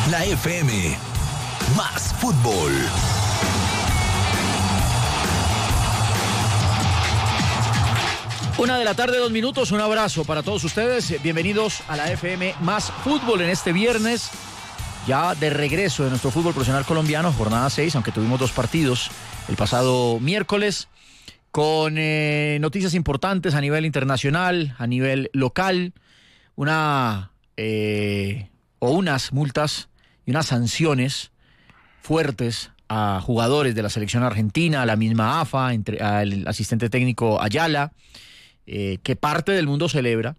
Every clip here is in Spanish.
La FM. Más fútbol. Una de la tarde, 2 minutos, un abrazo para todos ustedes. Bienvenidos a la FM Más Fútbol en este viernes, ya de regreso de nuestro fútbol profesional colombiano, jornada 6, aunque tuvimos 2 partidos el pasado miércoles, con noticias importantes a nivel internacional, a nivel local, unas multas y unas sanciones fuertes a jugadores de la selección argentina, a la misma AFA, al asistente técnico Ayala, que parte del mundo celebra,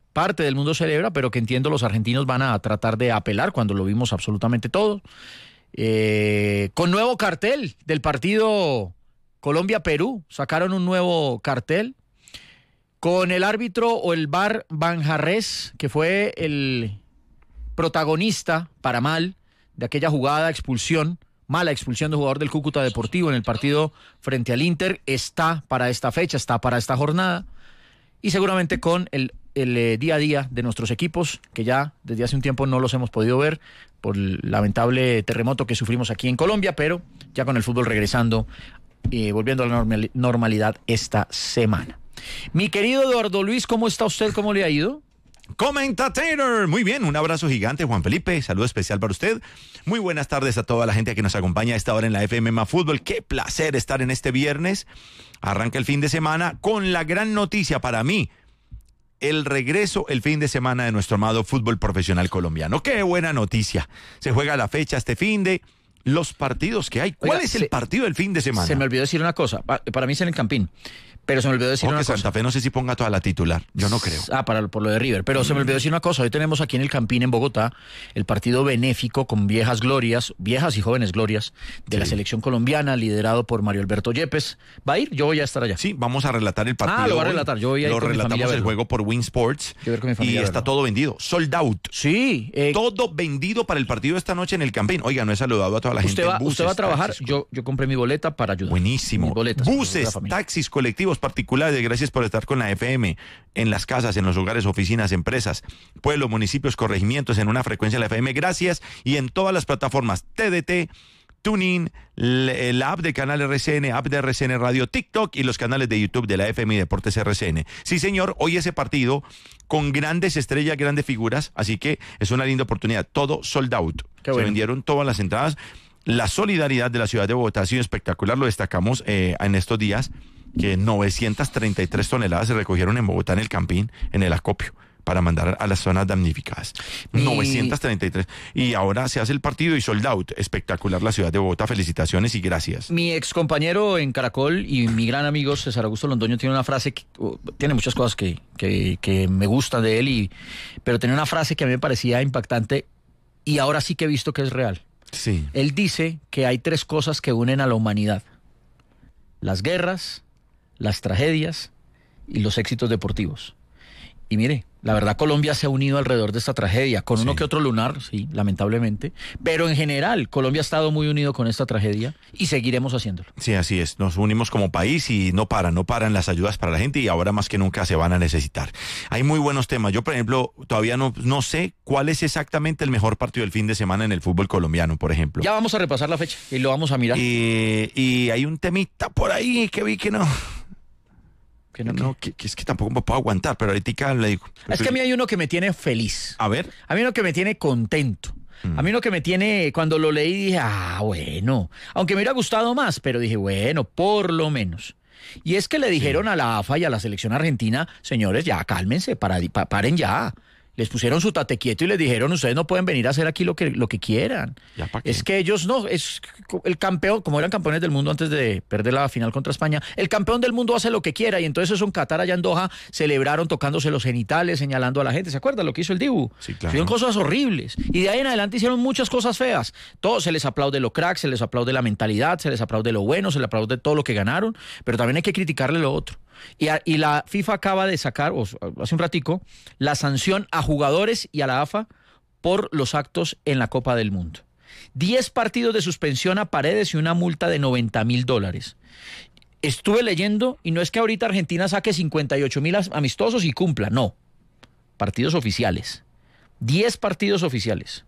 pero que entiendo los argentinos van a tratar de apelar cuando lo vimos absolutamente todo. Con nuevo cartel del partido Colombia-Perú, sacaron un nuevo cartel con el árbitro o el VAR Banjarres, que fue el protagonista, para mal, de aquella jugada mala expulsión de jugador del Cúcuta Deportivo en el partido frente al Inter. Está para esta fecha, está para esta jornada, y seguramente con el día a día de nuestros equipos, que ya desde hace un tiempo no los hemos podido ver por el lamentable terremoto que sufrimos aquí en Colombia, pero ya con el fútbol regresando, volviendo a la normalidad esta semana. Mi querido Eduardo Luis, ¿cómo está usted? ¿Cómo le ha ido? Commentator, muy bien, un abrazo gigante, Juan Felipe, saludo especial para usted. Muy buenas tardes a toda la gente que nos acompaña a esta hora en la FM Más Fútbol. Qué placer estar en este viernes. Arranca el fin de semana con la gran noticia para mí, el regreso el fin de semana de nuestro amado fútbol profesional colombiano. Qué buena noticia. Se juega la fecha este fin de los partidos que hay. ¿Cuál es el partido del fin de semana? Se me olvidó decir una cosa, para mí es en el Campín. Pero se me olvidó decir una cosa. Santa Fe no sé si ponga toda la titular, yo no creo. Por lo de River, pero se me olvidó decir una cosa. Hoy tenemos aquí en el Campín, en Bogotá, el partido benéfico con viejas y jóvenes glorias de la selección colombiana, liderado por Mario Alberto Yepes. ¿Va a ir? Yo voy a estar allá. Sí, vamos a relatar el partido. Lo va a relatar, yo voy a ir con mi familia. Lo relatamos el juego por Win Sports y está todo vendido, sold out. Sí. Todo vendido para el partido de esta noche en el Campín. Oiga, no he saludado a toda la gente. ¿Usted va a trabajar? Taxis. Yo compré mi boleta para ayudar. Buenísimo. Buses, taxis, colectivos particulares. Gracias por estar con la FM en las casas, en los hogares, oficinas, empresas, pueblos, municipios, corregimientos, en una frecuencia de la FM. Gracias. Y en todas las plataformas TDT, TuneIn, la app de Canal RCN, app de RCN Radio, TikTok y los canales de YouTube de la FM y Deportes RCN. Sí, señor, hoy ese partido con grandes estrellas, grandes figuras, así que es una linda oportunidad. Todo sold out. Qué bueno. Se vendieron todas las entradas. La solidaridad de la ciudad de Bogotá ha sido espectacular, lo destacamos en estos días, que 933 toneladas se recogieron en Bogotá en el Campín, en el acopio, para mandar a las zonas damnificadas. 933. Y ahora se hace el partido y sold out. Espectacular la ciudad de Bogotá. Felicitaciones y gracias. Mi excompañero en Caracol y mi gran amigo César Augusto Londoño tiene una frase que tiene muchas cosas que me gustan de él, pero tenía una frase que a mí me parecía impactante y ahora sí que he visto que es real. Sí. Él dice que hay 3 cosas que unen a la humanidad: las guerras, las tragedias y los éxitos deportivos. Y mire, la verdad Colombia se ha unido alrededor de esta tragedia, con uno que otro lunar, sí, lamentablemente, pero en general Colombia ha estado muy unido con esta tragedia y seguiremos haciéndolo. Sí, así es, nos unimos como país y no paran las ayudas para la gente y ahora más que nunca se van a necesitar. Hay muy buenos temas. Yo, por ejemplo, todavía no sé cuál es exactamente el mejor partido del fin de semana en el fútbol colombiano, por ejemplo. Ya vamos a repasar la fecha y lo vamos a mirar. Y hay un temita por ahí que vi que no... Que es que tampoco me puedo aguantar, pero ahorita le digo. Es que a mí hay uno que me tiene feliz. A ver. A mí uno que me tiene contento. A mí uno que me tiene, cuando lo leí dije, bueno, aunque me hubiera gustado más, pero dije, bueno, por lo menos. Y es que le dijeron a la AFA y a la selección argentina, señores, ya cálmense, paren ya. Les pusieron su tate quieto y les dijeron, ustedes no pueden venir a hacer aquí lo que quieran. Es que ellos no, es el campeón, como eran campeones del mundo antes de perder la final contra España, el campeón del mundo hace lo que quiera, y entonces eso en Qatar, allá en Doha, celebraron tocándose los genitales, señalando a la gente. ¿Se acuerdan lo que hizo el Dibu? Sí, claro. Hicieron cosas horribles. Y de ahí en adelante hicieron muchas cosas feas. Todo se les aplaude lo crack, se les aplaude la mentalidad, se les aplaude lo bueno, se les aplaude todo lo que ganaron, pero también hay que criticarle lo otro. Y la FIFA acaba de sacar, hace un ratico, la sanción a jugadores y a la AFA por los actos en la Copa del Mundo. 10 partidos de suspensión a Paredes y una multa de $90,000. Estuve leyendo, y no es que ahorita Argentina saque 58,000 amistosos y cumpla, no. Partidos oficiales. 10 partidos oficiales.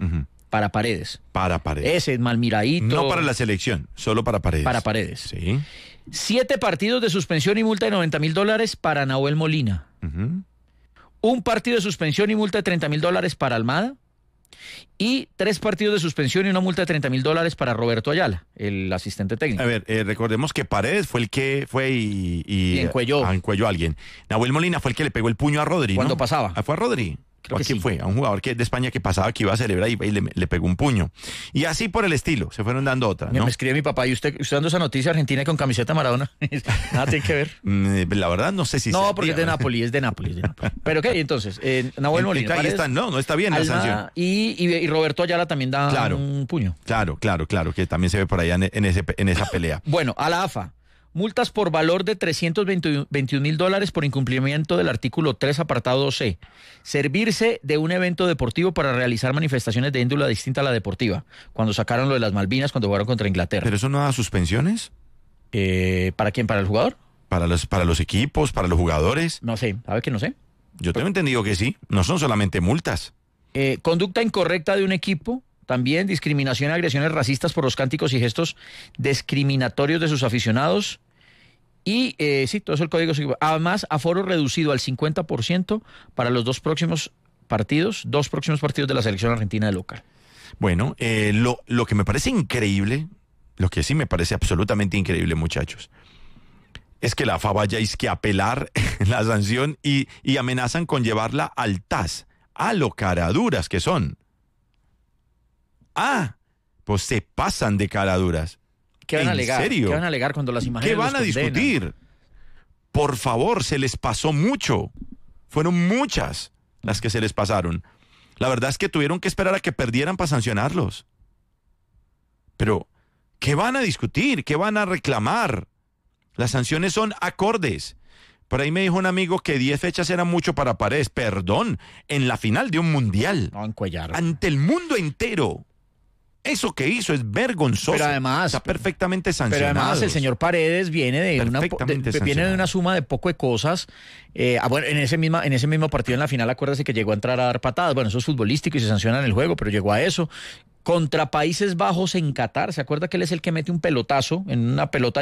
para Paredes. Para Paredes. Ese es mal miradito. No para la selección, solo para Paredes. Para Paredes. Sí. 7 partidos de suspensión y multa de $90.000 para Nahuel Molina. Uh-huh. Un partido de suspensión y multa de $30.000 para Almada. Y 3 partidos de suspensión y una multa de $30.000 para Roberto Ayala, el asistente técnico. A ver, recordemos que Paredes fue el que fue y encuelló a alguien. Nahuel Molina fue el que le pegó el puño a Rodri, cuando ¿no? pasaba. ¿Fue a Rodri? Creo ¿A que quién sí. fue? A un jugador de España que pasaba, que iba a celebrar y le pegó un puño. Y así por el estilo, se fueron dando otras, ¿no? Me escribe mi papá, ¿y usted dando esa noticia argentina con camiseta Maradona? Nada tiene que ver. La verdad no sé si No, sea, porque es de Nápoles, es de Nápoles. ¿Pero qué? Entonces, Nahuel Molina. Ahí está, no está bien la sanción. Y Roberto Ayala también da un puño. Claro, que también se ve por allá en esa pelea. Bueno, a la AFA. Multas por valor de $321.000 por incumplimiento del artículo 3, apartado C. Servirse de un evento deportivo para realizar manifestaciones de índole distinta a la deportiva. Cuando sacaron lo de las Malvinas, cuando jugaron contra Inglaterra. ¿Pero eso no da suspensiones? ¿Para quién? ¿Para el jugador? Para los equipos, para los jugadores. No sé, ¿sabe que no sé? Yo tengo entendido que sí, no son solamente multas. Conducta incorrecta de un equipo. También discriminación y agresiones racistas por los cánticos y gestos discriminatorios de sus aficionados. Y sí, todo eso el código. Además, aforo reducido al 50% para los dos próximos partidos de la selección argentina de local. Bueno, lo que me parece increíble, lo que sí me parece absolutamente increíble, muchachos, es que la AFA vaya a apelar la sanción y amenazan con llevarla al TAS, a lo caraduras que son. Pues se pasan de caraduras. ¿Qué van a alegar? ¿En serio? ¿Qué van a alegar cuando las imágenes ¿Qué van a discutir? Por favor, se les pasó mucho. Fueron muchas las que se les pasaron. La verdad es que tuvieron que esperar a que perdieran para sancionarlos. Pero, ¿qué van a discutir? ¿Qué van a reclamar? Las sanciones son acordes. Por ahí me dijo un amigo que 10 fechas era mucho para Paredes. Perdón, en la final de un mundial. No, encuellar. Ante el mundo entero. Eso que hizo es vergonzoso. Pero además, está perfectamente sancionado. Pero además el señor Paredes viene de una suma de poco de cosas. Bueno, en ese mismo partido en la final, acuérdese que llegó a entrar a dar patadas. Bueno, eso es futbolístico y se sanciona en el juego, pero llegó a eso. Contra Países Bajos en Qatar, ¿se acuerda que él es el que mete un pelotazo en una pelota?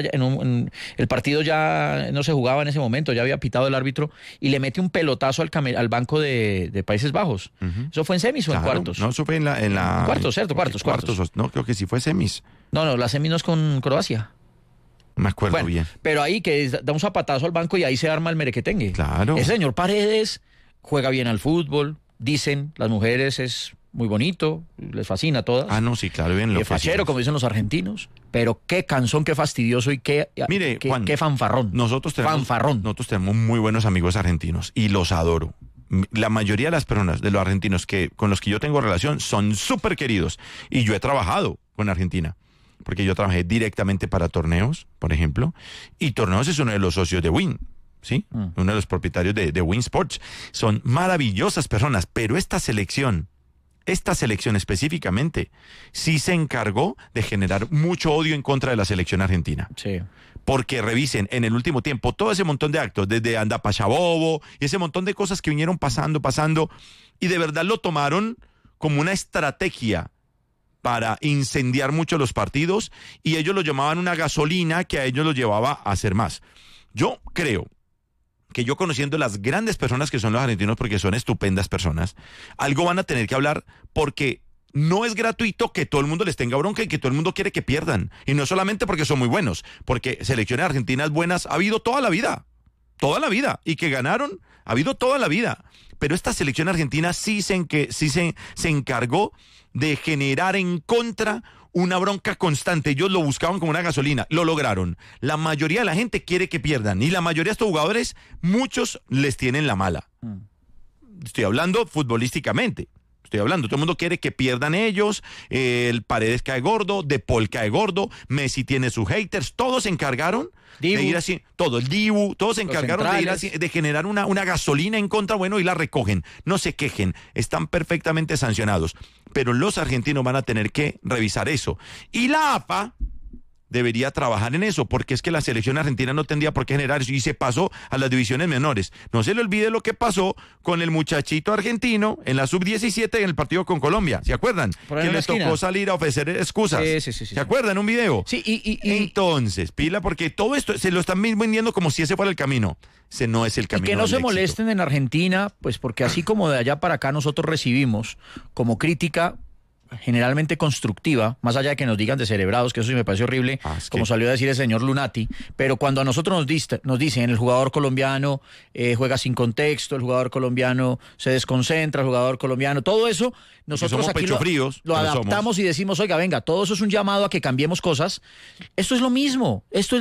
El partido ya no se jugaba en ese momento, ya había pitado el árbitro y le mete un pelotazo al banco de Países Bajos. Uh-huh. ¿Eso fue en semis o en cuartos? No, eso fue en la cuartos, ¿cierto? Cuartos. No, creo que sí fue semis. No, la semis no es con Croacia. No me acuerdo bien. Pero ahí que da un zapatazo al banco y ahí se arma el merequetengue. Claro. Ese señor Paredes juega bien al fútbol, dicen las mujeres es muy bonito, les fascina a todas. No, sí, claro, bien lo que fachero, como dicen los argentinos, pero qué cansón, qué fastidioso y qué Juan, qué fanfarrón. Nosotros tenemos muy buenos amigos argentinos y los adoro. La mayoría de las personas, de los argentinos con los que yo tengo relación, son súper queridos. Y yo he trabajado con Argentina, porque yo trabajé directamente para Torneos, por ejemplo, y Torneos es uno de los socios de Win. ¿Sí? Uno de los propietarios de Win Sports. Son maravillosas personas, pero esta selección específicamente sí se encargó de generar mucho odio en contra de la selección argentina. Sí. Porque revisen en el último tiempo todo ese montón de actos, desde Anda Pachabobo y ese montón de cosas que vinieron pasando, y de verdad lo tomaron como una estrategia para incendiar mucho los partidos, y ellos lo llamaban una gasolina que a ellos los llevaba a hacer más. Yo creo que yo, conociendo las grandes personas que son los argentinos, porque son estupendas personas, algo van a tener que hablar, porque no es gratuito que todo el mundo les tenga bronca y que todo el mundo quiere que pierdan. Y no solamente porque son muy buenos, porque selecciones argentinas buenas ha habido toda la vida, y que ganaron ha habido toda la vida. Pero esta selección argentina sí se encargó de generar en contra una bronca constante. Ellos lo buscaban como una gasolina, lo lograron. La mayoría de la gente quiere que pierdan, y la mayoría de estos jugadores, muchos les tienen la mala. Estoy hablando futbolísticamente. Todo el mundo quiere que pierdan ellos. El Paredes cae gordo, De Paul cae gordo, Messi tiene sus haters. Todos se encargaron de ir así, el Dibu, todos se encargaron de ir así, de generar una gasolina en contra, y la recogen. No se quejen, están perfectamente sancionados. Pero los argentinos van a tener que revisar eso. Y la AFA debería trabajar en eso, porque es que la selección argentina no tendría por qué generar eso y se pasó a las divisiones menores. No se le olvide lo que pasó con el muchachito argentino en la sub-17 en el partido con Colombia, ¿se acuerdan? Que le tocó salir a ofrecer excusas. Sí. ¿Se acuerdan? Un video. Sí, Entonces, pila, porque todo esto se lo están vendiendo como si ese fuera el camino. Ese no es el camino. Y que no se éxito. molesten en Argentina, pues porque así como de allá para acá nosotros recibimos como crítica generalmente constructiva, más allá de que nos digan descerebrados, que eso sí me parece horrible, como salió a decir el señor Lunati, pero cuando a nosotros nos dicen el jugador colombiano juega sin contexto, el jugador colombiano se desconcentra, el jugador colombiano, todo eso, nosotros aquí lo adaptamos y decimos, oiga, venga, todo eso es un llamado a que cambiemos cosas. Esto es lo mismo.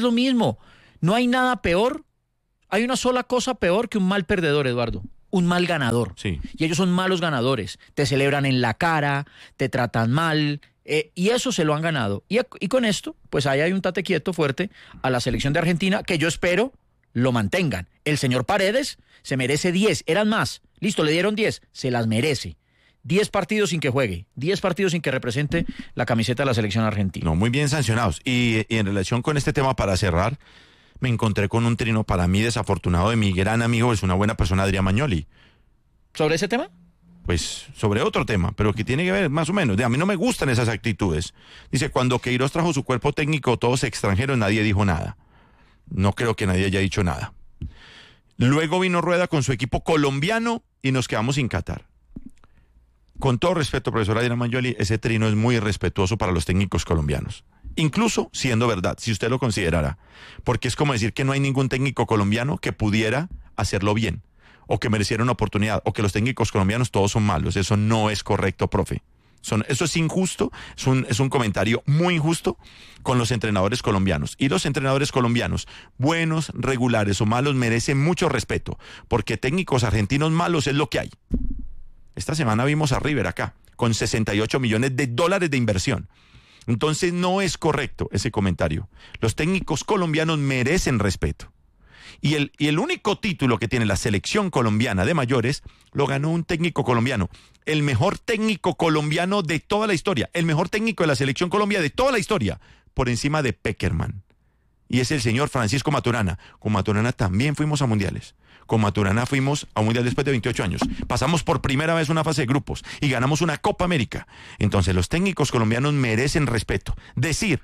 No hay nada peor, hay una sola cosa peor que un mal perdedor, Eduardo. Un mal ganador. Sí. Y ellos son malos ganadores. Te celebran en la cara, te tratan mal, y eso se lo han ganado. Y con esto, pues ahí hay un tate quieto fuerte a la selección de Argentina que yo espero lo mantengan. El señor Paredes se merece 10, eran más. Listo, le dieron 10, se las merece. 10 partidos sin que juegue, 10 partidos sin que represente la camiseta de la selección argentina. No, muy bien sancionados. Y en relación con este tema, para cerrar, me encontré con un trino para mí desafortunado de mi gran amigo, es una buena persona, Adrián Magnoli. ¿Sobre ese tema? Pues sobre otro tema, pero que tiene que ver más o menos. A mí no me gustan esas actitudes. Dice, cuando Queiroz trajo su cuerpo técnico, todos extranjeros, nadie dijo nada. No creo que nadie haya dicho nada. Luego vino Rueda con su equipo colombiano y nos quedamos sin Qatar. Con todo respeto, profesor Adrián Magnoli, ese trino es muy irrespetuoso para los técnicos colombianos. Incluso siendo verdad, si usted lo considerara. Porque es como decir que no hay ningún técnico colombiano que pudiera hacerlo bien, o que mereciera una oportunidad, o que los técnicos colombianos todos son malos. Eso no es correcto, profe. Eso es injusto, es un comentario muy injusto con los entrenadores colombianos. Y los entrenadores colombianos, buenos, regulares o malos, merecen mucho respeto, porque técnicos argentinos malos es lo que hay. Esta semana vimos a River acá, con $68 millones de inversión. Entonces no es correcto ese comentario. Los técnicos colombianos merecen respeto. Y el único título que tiene la selección colombiana de mayores lo ganó un técnico colombiano. El mejor técnico colombiano de toda la historia. El mejor técnico de la selección Colombia de toda la historia. Por encima de Peckerman. Y es el señor Francisco Maturana. Con Maturana también fuimos a mundiales. Con Maturana fuimos a un mundial después de 28 años. Pasamos por primera vez una fase de grupos y ganamos una Copa América. Entonces los técnicos colombianos merecen respeto. Decir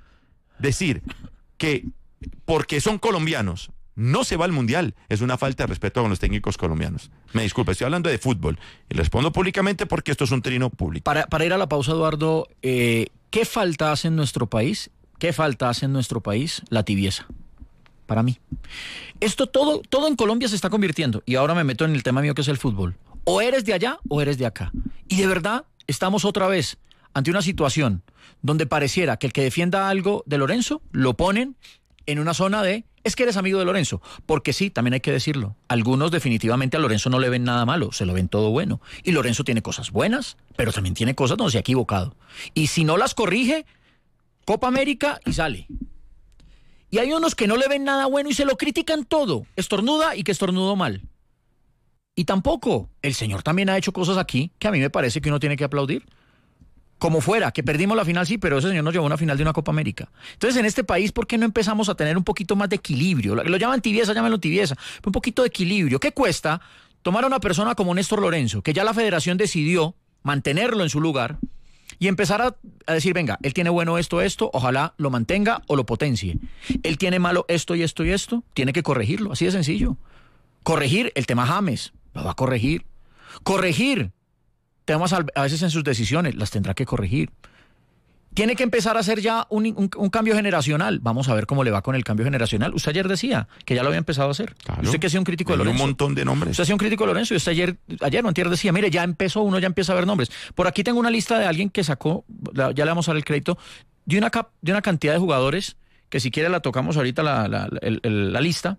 que porque son colombianos no se va al mundial es una falta de respeto con los técnicos colombianos. Me disculpe, estoy hablando de fútbol y respondo públicamente porque esto es un trino público. Para ir a la pausa, Eduardo, ¿qué falta hace en nuestro país? ¿Qué falta hace en nuestro país? La tibieza. Para mí. Esto todo en Colombia se está convirtiendo, y ahora me meto en el tema mío que es el fútbol. O eres de allá o eres de acá. Y de verdad estamos otra vez ante una situación donde pareciera que el que defienda algo de Lorenzo lo ponen en una zona de es que eres amigo de Lorenzo. Porque sí, también hay que decirlo. Algunos definitivamente a Lorenzo no le ven nada malo, se lo ven todo bueno. Y Lorenzo tiene cosas buenas, pero también tiene cosas donde se ha equivocado. Y si no las corrige, Copa América y sale. Y hay unos que no le ven nada bueno y se lo critican todo. Estornuda y que estornudó mal. Y tampoco. El señor también ha hecho cosas aquí que a mí me parece que uno tiene que aplaudir. Como fuera, que perdimos la final, sí, pero ese señor nos llevó a una final de una Copa América. Entonces, en este país, ¿por qué no empezamos a tener un poquito más de equilibrio? Lo llaman tibieza, llámenlo tibieza. Un poquito de equilibrio. ¿Qué cuesta tomar a una persona como Néstor Lorenzo, que ya la federación decidió mantenerlo en su lugar, y empezar a decir, venga, él tiene bueno esto, ojalá lo mantenga o lo potencie. Él tiene malo esto y esto y esto, tiene que corregirlo, así de sencillo. Corregir el tema James, lo va a corregir. Corregir temas a veces en sus decisiones, las tendrá que corregir. Tiene que empezar a hacer ya un cambio generacional. Vamos a ver cómo le va con el cambio generacional. Usted ayer decía que ya lo había empezado a hacer. Claro. Usted que ha sido un crítico de Lorenzo. Un montón de nombres. Usted ha sido un crítico de Lorenzo y usted ayer o antier decía, mire, ya empezó uno, ya empieza a ver nombres. Por aquí tengo una lista de alguien que sacó, ya le vamos a dar el crédito, de una cantidad de jugadores, que si quiere la tocamos ahorita la lista,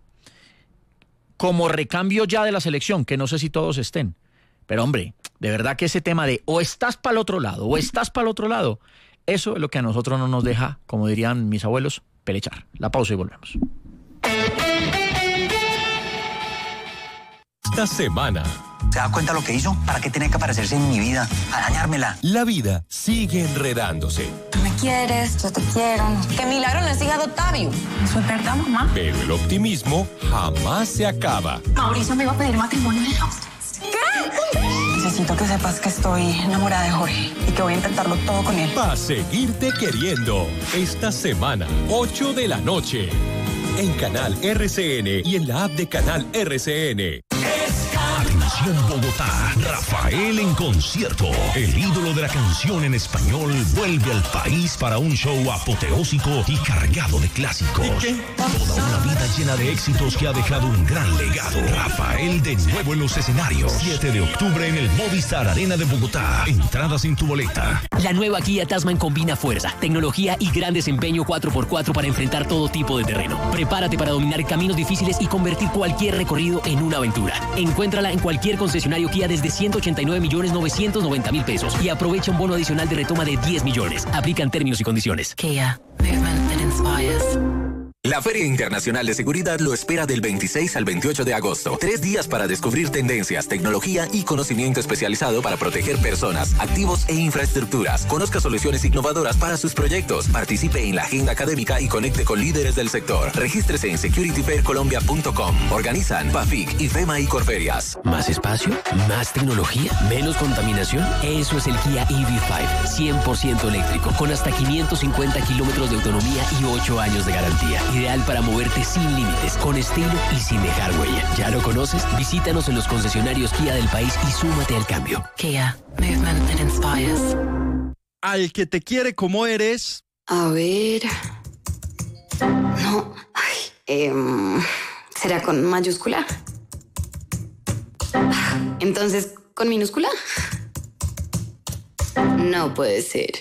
como recambio ya de la selección, que no sé si todos estén. Pero hombre, de verdad que ese tema de o estás para el otro lado o estás para el otro lado, eso es lo que a nosotros no nos deja, como dirían mis abuelos, pelechar. La pausa y volvemos. Esta semana. ¿Se da cuenta lo que hizo? ¿Para qué tiene que aparecerse en mi vida? A dañármela. La vida sigue enredándose. Me quieres, yo te quiero. Que Milagro no es hija de Octavio. Eso es verdad, mamá. Pero el optimismo jamás se acaba. Mauricio me iba a pedir matrimonio en los... ¿Qué? Necesito que sepas que estoy enamorada de Jorge y que voy a intentarlo todo con él. Va a seguirte queriendo. Esta semana, 8 de la noche. En Canal RCN y en la app de Canal RCN. Atención Bogotá, Rafael en concierto. El ídolo de la canción en español vuelve al país para un show apoteósico y cargado de clásicos. Toda una vida llena de éxitos que ha dejado un gran legado. Rafael de nuevo en los escenarios. 7 de octubre en el Movistar Arena de Bogotá. Entradas en tu boleta. La nueva Kia Tasman combina fuerza, tecnología y gran desempeño 4x4 para enfrentar todo tipo de terreno. Prepárate para dominar caminos difíciles y convertir cualquier recorrido en una aventura. Encuéntrala en cualquier concesionario Kia desde 189.990.000 pesos y aprovecha un bono adicional de retoma de 10 millones. Aplican términos y condiciones. Kia, movement that inspires. La Feria Internacional de Seguridad lo espera del 26 al 28 de agosto. 3 días para descubrir tendencias, tecnología y conocimiento especializado para proteger personas, activos e infraestructuras. Conozca soluciones innovadoras para sus proyectos. Participe en la agenda académica y conecte con líderes del sector. Regístrese en securityfaircolombia.com. Organizan PAFIC, IFEMA y Corferias. ¿Más espacio? ¿Más tecnología? ¿Menos contaminación? Eso es el Kia EV5, 100% eléctrico, con hasta 550 kilómetros de autonomía y 8 años de garantía. Ideal para moverte sin límites, con estilo y sin dejar huella. ¿Ya lo conoces? Visítanos en los concesionarios Kia del país y súmate al cambio. Kia, movement that inspires. Al que te quiere como eres. A ver... No, ¿será con mayúscula? Entonces, ¿con minúscula? No puede ser.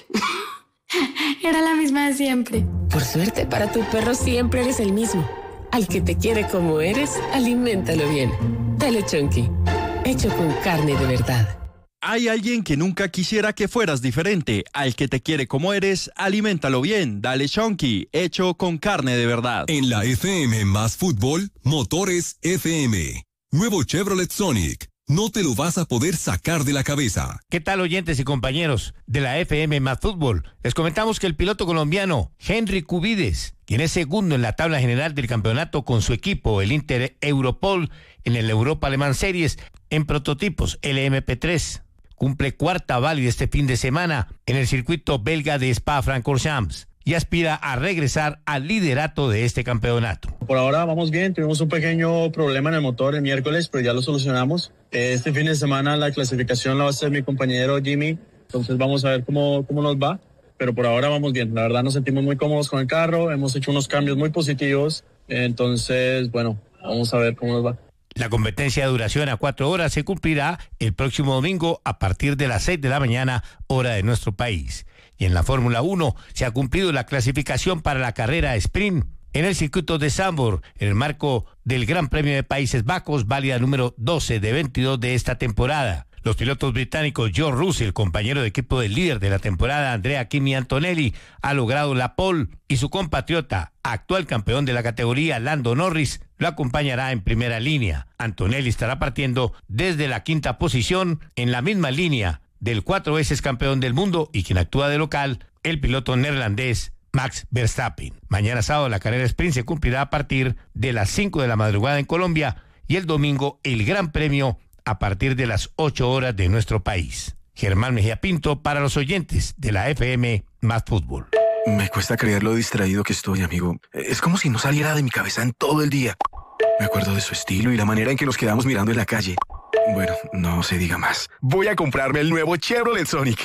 Era la misma de siempre. Por suerte, para tu perro siempre eres el mismo. Al que te quiere como eres, aliméntalo bien. Dale Chunky, hecho con carne de verdad. Hay alguien que nunca quisiera que fueras diferente. Al que te quiere como eres, aliméntalo bien. Dale Chunky, hecho con carne de verdad. En la FM más fútbol, Motores FM. Nuevo Chevrolet Sonic. No te lo vas a poder sacar de la cabeza. ¿Qué tal, oyentes y compañeros de la FM más fútbol? Les comentamos que el piloto colombiano Henry Cubides, quien es segundo en la tabla general del campeonato con su equipo, el Inter Europol, en el Europa Alemán Series, en prototipos LMP3, cumple cuarta válida este fin de semana en el circuito belga de Spa-Francorchamps y aspira a regresar al liderato de este campeonato. Por ahora vamos bien, tuvimos un pequeño problema en el motor el miércoles, pero ya lo solucionamos. Este fin de semana la clasificación la va a hacer mi compañero Jimmy, entonces vamos a ver cómo nos va, pero por ahora vamos bien. La verdad nos sentimos muy cómodos con el carro, hemos hecho unos cambios muy positivos, entonces bueno, vamos a ver cómo nos va. La competencia de duración a 4 horas se cumplirá el próximo domingo a partir de las 6 de la mañana, hora de nuestro país. Y en la Fórmula 1 se ha cumplido la clasificación para la carrera sprint en el circuito de Zandvoort, en el marco del Gran Premio de Países Bajos, válida número 12 de 22 de esta temporada. Los pilotos británicos George Russell, compañero de equipo del líder de la temporada Andrea Kimi Antonelli, ha logrado la pole y su compatriota, actual campeón de la categoría Lando Norris, lo acompañará en primera línea. Antonelli estará partiendo desde la quinta posición en la misma línea del 4 veces campeón del mundo y quien actúa de local, el piloto neerlandés Max Verstappen. Mañana sábado la carrera sprint se cumplirá a partir de las 5 de la madrugada en Colombia y el domingo el Gran Premio a partir de las 8 horas de nuestro país. Germán Mejía Pinto para los oyentes de la FM más fútbol. Me cuesta creer lo distraído que estoy, amigo. Es como si no saliera de mi cabeza en todo el día. Me acuerdo de su estilo y la manera en que nos quedamos mirando en la calle. Bueno, no se diga más. Voy a comprarme el nuevo Chevrolet Sonic.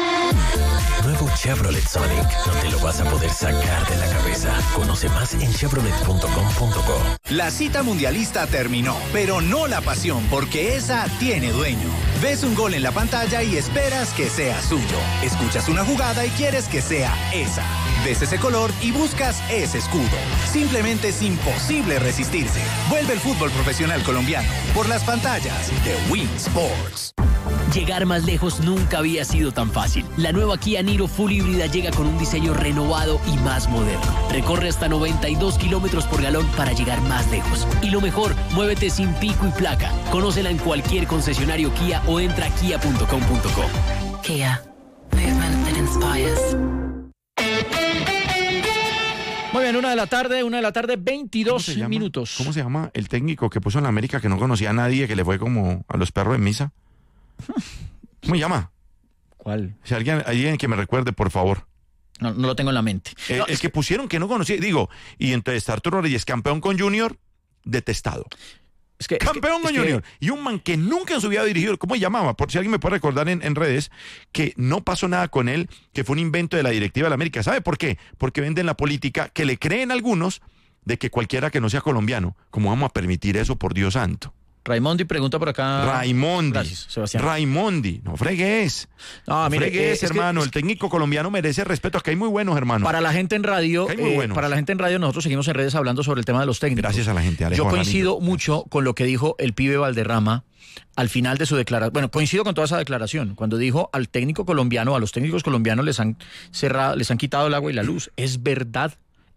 Nuevo Chevrolet Sonic. No te lo vas a poder sacar de la cabeza. Conoce más en chevrolet.com.co. La cita mundialista terminó, pero no la pasión, porque esa tiene dueño. Ves un gol en la pantalla y esperas que sea suyo. Escuchas una jugada y quieres que sea esa. Ves ese color y buscas ese escudo. Simplemente es imposible resistirse. Vuelve el fútbol profesional colombiano por las pantallas de Win Sports. Llegar más lejos nunca había sido tan fácil. La nueva Kia Niro Full híbrida llega con un diseño renovado y más moderno. Recorre hasta 92 kilómetros por galón para llegar más lejos. Y lo mejor, muévete sin pico y placa. Conócela en cualquier concesionario Kia o entra a kia.com.co. Kia, movement that inspires. Muy bien, 1:00 PM, 22 minutos. ¿Cómo se llama el técnico que puso en la América que no conocía a nadie, que le fue como a los perros en misa? ¿Cómo se llama? ¿Cuál? Si alguien que me recuerde, por favor. No lo tengo en la mente. El que pusieron que no conocía, y entonces Arturo Reyes, campeón con Junior, detestado. Campeón con Junior. Y un man que nunca en su vida dirigido, ¿cómo se llamaba? Por si alguien me puede recordar en redes, que no pasó nada con él, que fue un invento de la directiva de la América. ¿Sabe por qué? Porque venden la política que le creen algunos de que cualquiera que no sea colombiano, ¿cómo vamos a permitir eso, por Dios santo? Raimondi pregunta por acá. Raimondi. Gracias, Sebastián. Raimondi. No fregues. No, mire, fregues, hermano. El técnico colombiano merece respeto. Aquí hay muy buenos, hermano. Para la gente en radio, nosotros seguimos en redes hablando sobre el tema de los técnicos. Gracias a la gente, Alejo. Yo coincido mucho con lo que dijo el pibe Valderrama al final de su declaración. Bueno, coincido con toda esa declaración. Cuando dijo a los técnicos colombianos les han quitado el agua y la luz. Es verdad.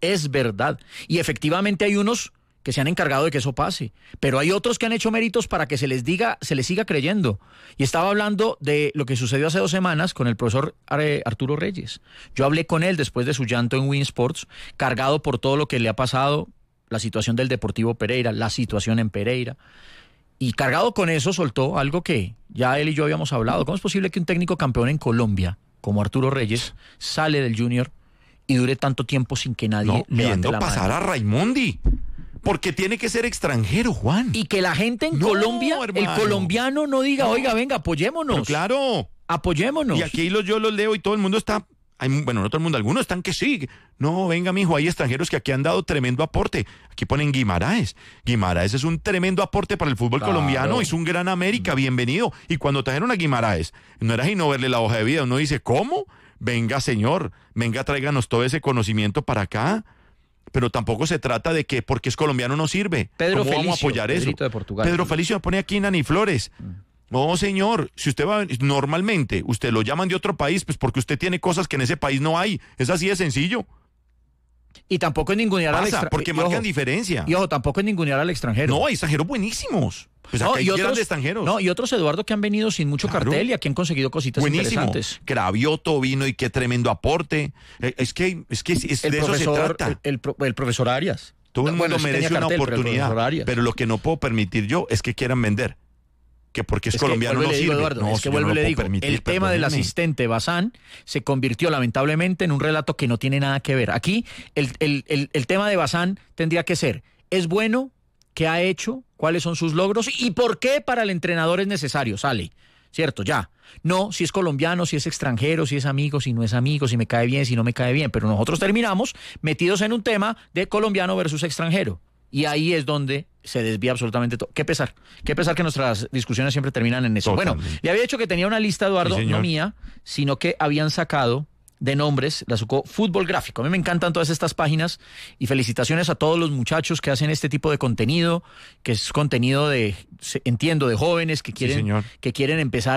Y efectivamente hay unos que se han encargado de que eso pase, pero hay otros que han hecho méritos para que se les siga creyendo. Y estaba hablando de lo que sucedió hace 2 semanas con el profesor Arturo Reyes. Yo hablé con él después de su llanto en Win Sports, cargado por todo lo que le ha pasado, la situación del Deportivo Pereira, la situación en Pereira, y cargado con eso soltó algo que ya él y yo habíamos hablado. ¿Cómo es posible que un técnico campeón en Colombia, como Arturo Reyes, sale del Junior y dure tanto tiempo sin que nadie levante la mano? Pasar a Raimondi. Porque tiene que ser extranjero, Juan. Y que la gente en Colombia, hermano, el colombiano no diga, oiga, venga, apoyémonos. Pero claro. Apoyémonos. Y aquí yo los leo y todo el mundo está, no todo el mundo, algunos están que sí. No, venga, mijo, hay extranjeros que aquí han dado tremendo aporte. Aquí ponen Guimaraes. Guimaraes es un tremendo aporte para el fútbol colombiano. Es un gran América, bienvenido. Y cuando trajeron a Guimaraes, no era sino verle la hoja de vida. Uno dice, ¿cómo? Venga, señor, venga, tráiganos todo ese conocimiento para acá. Pero tampoco se trata de que porque es colombiano no sirve. ¿Cómo vamos a apoyar eso? De Portugal. Pedro Felicio me pone aquí Nani Flores. No, señor, si usted va, normalmente usted lo llaman de otro país, pues porque usted tiene cosas que en ese país no hay. Es así de sencillo. Y tampoco es ningunear al extranjero. Porque marcan diferencia. Y ojo, tampoco es ningunear al extranjero. No, hay extranjeros buenísimos. Pues acá hay grandes extranjeros. No, y otros, Eduardo, que han venido sin mucho cartel y aquí han conseguido cositas interesantes. Cravioto vino y qué tremendo aporte. Es que de eso se trata. El profesor Arias. Todo el mundo merece una oportunidad. Pero lo que no puedo permitir yo es que quieran vender. Que porque es colombiano no sirve. Eduardo, es que vuelvo y le digo, el tema del asistente Bazán se convirtió lamentablemente en un relato que no tiene nada que ver. Aquí el tema de Bazán tendría que ser, ¿es bueno? ¿Qué ha hecho? ¿Cuáles son sus logros? ¿Y por qué para el entrenador es necesario? Sale, ¿cierto? Ya. No, si es colombiano, si es extranjero, si es amigo, si no es amigo, si me cae bien, si no me cae bien. Pero nosotros terminamos metidos en un tema de colombiano versus extranjero. Y ahí es donde se desvía absolutamente todo. Qué pesar que nuestras discusiones siempre terminan en eso. Totalmente. Bueno, le había dicho que tenía una lista, Eduardo, no mía, sino que habían sacado de nombres, la sacó Fútbol Gráfico. A mí me encantan todas estas páginas y felicitaciones a todos los muchachos que hacen este tipo de contenido, que es contenido de jóvenes que quieren empezar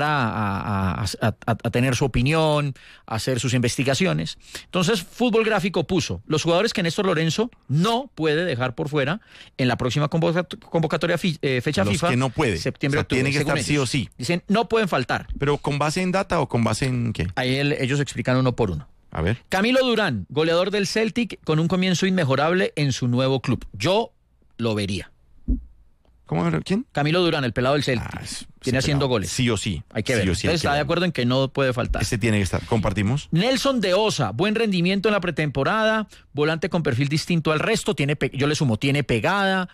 a tener su opinión, a hacer sus investigaciones. Entonces, Fútbol Gráfico puso los jugadores que Néstor Lorenzo no puede dejar por fuera en la próxima convocatoria fecha los FIFA. Que no puede. Septiembre, octubre. Tiene que estar sí o sí. Dicen, no pueden faltar. ¿Pero con base en data o con base en qué? Ahí ellos explican uno por uno. A ver. Camilo Durán, goleador del Celtic, con un comienzo inmejorable en su nuevo club. Yo lo vería. ¿Cómo? ¿Quién? Camilo Durán, el pelado del Celtic. Tiene haciendo goles. Sí o sí. Hay que ver. Entonces está de acuerdo en que no puede faltar. Ese tiene que estar. ¿Compartimos? Nelson de Osa, buen rendimiento en la pretemporada, volante con perfil distinto al resto, yo le sumo, tiene pegada.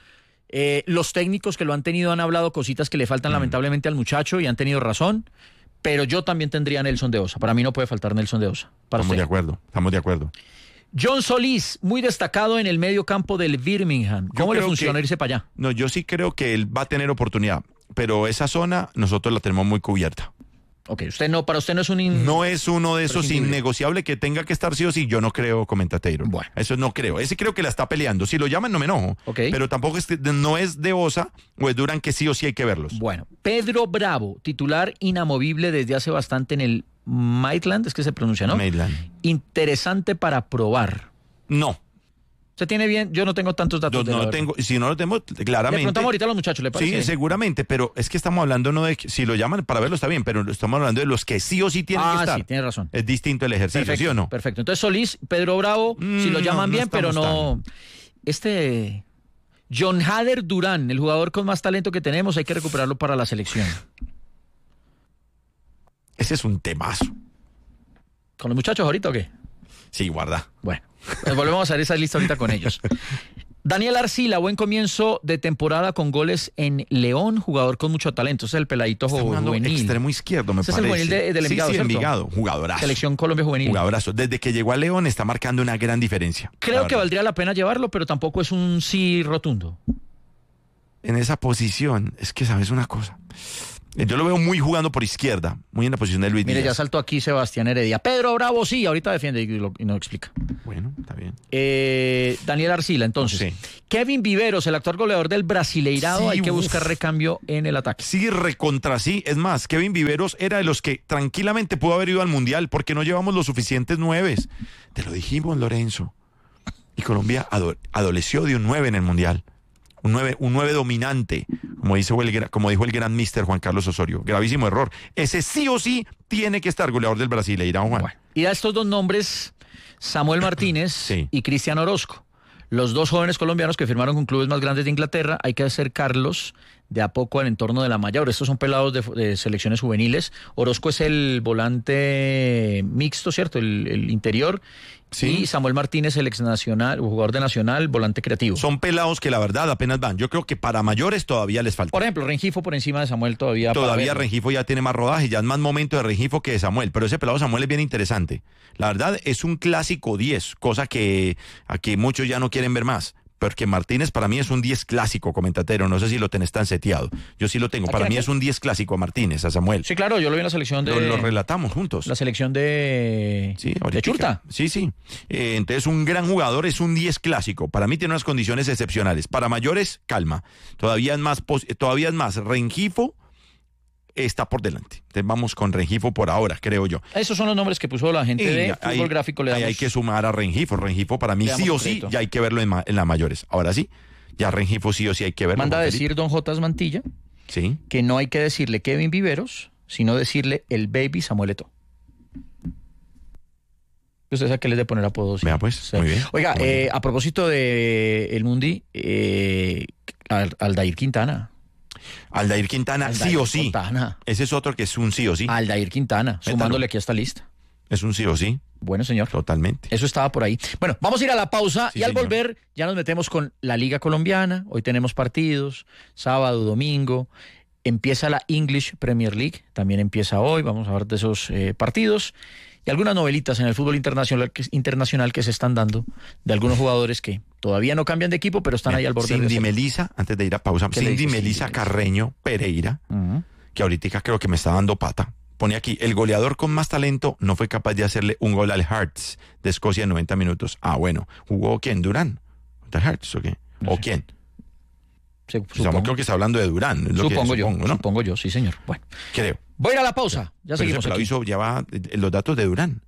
Los técnicos que lo han tenido han hablado cositas que le faltan lamentablemente al muchacho y han tenido razón. Pero yo también tendría Nelson de Osa. Para mí no puede faltar Nelson de Osa. Estamos de acuerdo. John Solís, muy destacado en el medio campo del Birmingham. ¿Cómo le funciona irse para allá? No, yo sí creo que él va a tener oportunidad, pero esa zona nosotros la tenemos muy cubierta. Ok, para usted no es no es uno de esos innegociables que tenga que estar sí o sí. Yo no creo, comenta Taylor. Bueno. Eso no creo. Ese creo que la está peleando. Si lo llaman no me enojo. Okay. Pero tampoco no es de Osa o es Durán que sí o sí hay que verlos. Bueno, Pedro Bravo, titular inamovible desde hace bastante en el Maitland, es que se pronuncia, ¿no? Maitland. Interesante para probar. No. Se tiene bien, yo no tengo tantos datos. No tengo, si no lo tengo, claramente. Le preguntamos ahorita a los muchachos, ¿le parece? Sí, seguramente, pero es que estamos hablando no de que, si lo llaman para verlo está bien, pero estamos hablando de los que sí o sí tienen que estar. Sí, tiene razón. Es distinto el ejercicio, perfecto, ¿sí o no? Perfecto. Entonces Solís, Pedro Bravo, si lo llaman bien, pero no. John Hader Durán, el jugador con más talento que tenemos, hay que recuperarlo para la selección. Ese es un temazo. ¿Con los muchachos ahorita o qué? Sí, guarda. Bueno, pues volvemos a hacer esa lista ahorita con ellos. Daniel Arcila, buen comienzo de temporada con goles en León, jugador con mucho talento. Ese es el peladito juvenil. Extremo izquierdo, me parece. Es el juvenil del Envigado, sí, ¿cierto? Envigado, jugadorazo. Selección Colombia juvenil. Jugadorazo. Desde que llegó a León está marcando una gran diferencia. Creo que valdría la pena llevarlo, pero tampoco es un sí rotundo. En esa posición, es que sabes una cosa. Yo lo veo muy jugando por izquierda, muy en la posición de Luis Díaz. Mire, ya saltó aquí Sebastián Heredia. Pedro Bravo, sí, ahorita defiende y nos explica. Bueno, está bien. Daniel Arcila, entonces. Sí. Kevin Viveros, el actual goleador del Brasileirado, sí, hay que buscar recambio en el ataque. Sí, recontra sí. Es más, Kevin Viveros era de los que tranquilamente pudo haber ido al Mundial porque no llevamos los suficientes 9. Te lo dijimos, Lorenzo. Y Colombia adoleció de un 9 en el Mundial. Un 9 dominante, como dijo el gran mister Juan Carlos Osorio. Gravísimo error. Ese sí o sí tiene que estar goleador del Brasileirão, Juan. Bueno, y a estos dos nombres, Samuel Martínez sí. y Cristian Orozco. Los dos jóvenes colombianos que firmaron con clubes más grandes de Inglaterra, hay que acercarlos de a poco al entorno de la mayor. Estos son pelados de selecciones juveniles. Orozco es el volante mixto, ¿cierto? El interior. Sí. Y Samuel Martínez, el ex nacional, jugador de Nacional, volante creativo. Son pelados que la verdad apenas van. Yo creo que para mayores todavía les falta. Por ejemplo, Rengifo por encima de Samuel todavía. Todavía Rengifo ya tiene más rodaje, ya es más momento de Rengifo que de Samuel. Pero ese pelado Samuel es bien interesante. La verdad es un clásico 10, cosa que aquí muchos ya no quieren ver más. Porque Martínez para mí es un 10 clásico, comentatero. No sé si lo tenés tan seteado. Yo sí lo tengo. Para mí es un 10 clásico a Martínez, a Samuel. Sí, claro, yo lo vi en la selección de... Lo relatamos juntos. La selección de... Sí, de Churta. Sí, sí. Entonces un gran jugador es un 10 clásico. Para mí tiene unas condiciones excepcionales. Para mayores, calma. Todavía es más Rengifo está por delante. Entonces vamos con Rengifo por ahora, creo yo. Esos son los nombres que puso la gente de Fútbol Gráfico. Ahí hay que sumar a Rengifo. Rengifo para mí sí o sí ya hay que verlo en las mayores. Ahora sí, ya Rengifo sí o sí hay que verlo. Manda a decir don J. Mantilla ¿sí? que no hay que decirle Kevin Viveros, sino decirle el baby Samuel Eto'o. Usted sabe que les de poner apodos. Vea pues, sí. Muy bien. Oiga, muy bien. A propósito de el Mundi, Aldair Quintana. Aldair Quintana, sí o sí. Quintana. Ese es otro que es un sí o sí. Aldair Quintana, sumándole aquí a esta lista. Es un sí o sí. Bueno, señor. Totalmente. Eso estaba por ahí. Bueno, vamos a ir a la pausa y al volver ya nos metemos con la Liga Colombiana. Hoy tenemos partidos, sábado, domingo. Empieza la English Premier League, también empieza hoy. Vamos a ver de esos partidos. Y algunas novelitas en el fútbol internacional que se están dando de algunos jugadores que todavía no cambian de equipo, pero están ahí al borde. Cindy Melissa, antes de ir a pausa, Cindy Melissa Carreño Pereira, que ahorita creo que me está dando pata. Pone aquí, el goleador con más talento no fue capaz de hacerle un gol al Hearts de Escocia en 90 minutos. Ah, bueno, ¿jugó quién? ¿Durán? ¿The Hearts o qué? ¿O quién? Creo que está hablando de Durán. Supongo yo, sí, señor. Bueno, creo. Voy a ir a la pausa. Ya seguimos aquí. Ya va los datos de Durán.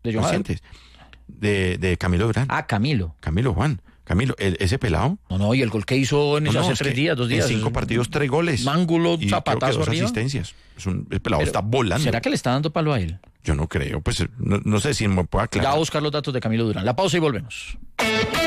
De Camilo Durán. Ah, Camilo. Camilo, Juan. Camilo, ese pelado. No, y el gol que hizo hace 3 días, 2 días. En 5 partidos, 3 goles. Mángulo, zapatazo, 2 asistencias. El pelado está volando. ¿Será que le está dando palo a él? Yo no creo. Pues no sé si me puede aclarar. Ya voy a buscar los datos de Camilo Durán. La pausa y volvemos.